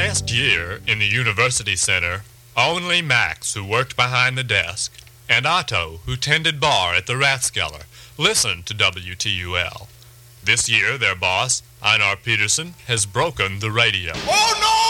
last year in the University Center, only Max, who worked behind the desk, and Otto, who tended bar at the Rathskeller, listened to WTUL. This year, their boss, Einar Peterson, has broken the radio. Oh, no!